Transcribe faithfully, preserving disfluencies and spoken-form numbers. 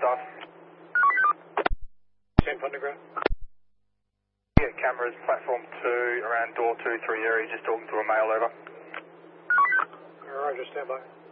five. ten Underground. Yeah, cameras, platform two, around door two three area, just talking to a male over. Roger, stand by.